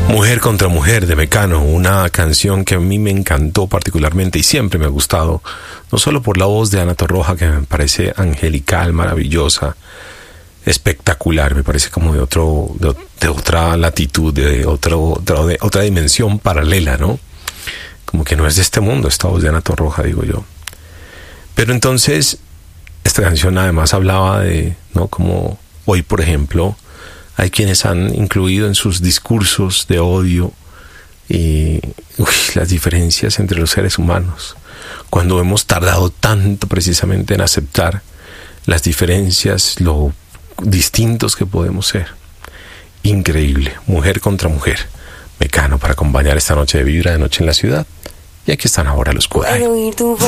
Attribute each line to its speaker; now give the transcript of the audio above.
Speaker 1: Mujer contra Mujer de Mecano, una canción que a mí me encantó particularmente y siempre me ha gustado, no solo por la voz de Ana Torroja, que me parece angelical, maravillosa, espectacular, me parece como de otra latitud, de otra dimensión paralela, ¿no? Como que no es de este mundo esta voz de Ana Torroja, digo yo. Pero entonces, esta canción además hablaba de, ¿no? Como hoy, por ejemplo, hay quienes han incluido en sus discursos de odio las diferencias entre los seres humanos, cuando hemos tardado tanto precisamente en aceptar las diferencias, lo distintos que podemos ser. Increíble. Mujer contra Mujer, Mecano, para acompañar esta noche de Vibra de Noche en la Ciudad. Y aquí están ahora los Kudai.